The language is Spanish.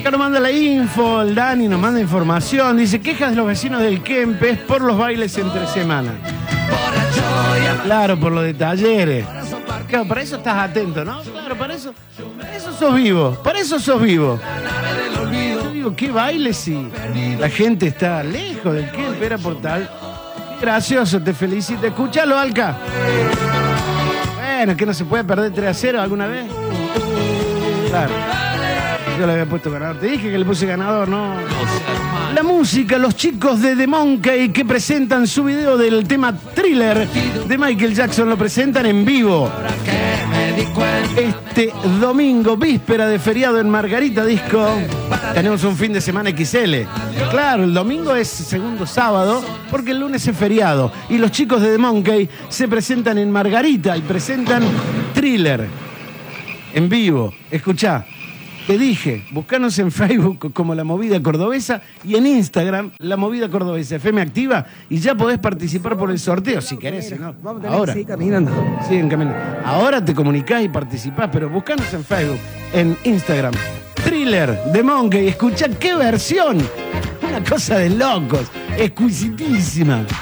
Acá nos manda la info, el Dani nos manda información. Dice, quejas de los vecinos del Kempes por los bailes entre semana. Claro, por lo de talleres. Claro, para eso estás atento, ¿no? Claro, para eso sos vivo. Para eso sos vivo. Yo digo, ¿qué baile si la gente está lejos del Kempes? Era por tal. Qué gracioso, te felicito. Escúchalo, Alca. Bueno, que no se puede perder 3-0 alguna vez. Claro. Yo le había puesto ganador. Te dije que le puse ganador, ¿no? La música, los chicos de The Monkey que presentan su video del tema Thriller de Michael Jackson, lo presentan en vivo. Este domingo, víspera de feriado en Margarita Disco, tenemos un fin de semana XL. Claro, el domingo es segundo sábado, porque el lunes es feriado. Y los chicos de The Monkey se presentan en Margarita y presentan Thriller en vivo. Escuchá. Te dije, buscanos en Facebook como La Movida Cordobesa y en Instagram, La Movida Cordobesa, FM Activa, y ya podés participar por el sorteo si querés, si no. Ahora. Sí, caminando. Siguen caminando. Ahora te comunicás y participás, pero buscanos en Facebook, en Instagram. Thriller de Monkey, escuchá qué versión. Una cosa de locos, exquisitísima.